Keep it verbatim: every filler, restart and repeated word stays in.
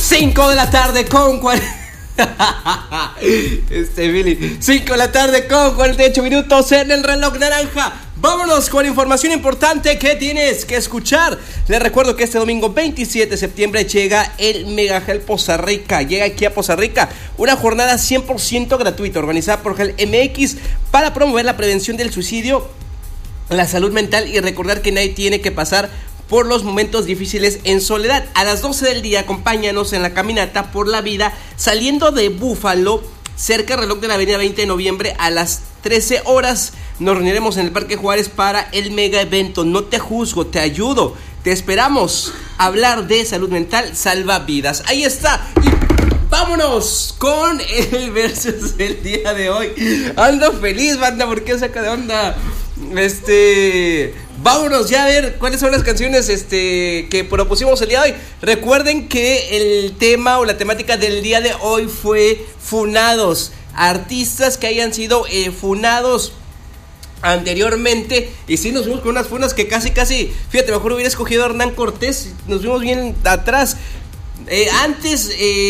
cinco de la tarde con cuarenta. Este Billy, cinco de la tarde con cuarenta y ocho minutos en el reloj naranja. Vámonos con información importante que tienes que escuchar. Les recuerdo que este domingo veintisiete de septiembre llega el Mega Gel Poza Rica. Llega aquí a Poza Rica una jornada cien por ciento gratuita organizada por Gel M X para promover la prevención del suicidio, la salud mental y recordar que nadie tiene que pasar por los momentos difíciles en soledad. A las doce del día acompáñanos en la caminata por la vida saliendo de Búfalo, cerca del reloj de la avenida veinte de noviembre a las trece horas. Nos reuniremos en el Parque Juárez para el mega evento. No te juzgo, te ayudo, te esperamos. Hablar de salud mental salva vidas. Ahí está. Y vámonos con el versus del día de hoy. Ando feliz, banda, porque saca de onda. Este, vámonos ya a ver cuáles son las canciones este que propusimos el día de hoy. Recuerden que el tema o la temática del día de hoy fue funados, artistas que hayan sido eh, funados anteriormente. Y sí, nos vimos con unas funas que casi casi, fíjate, mejor hubiera escogido a Hernán Cortés. Nos vimos bien atrás. eh, Antes eh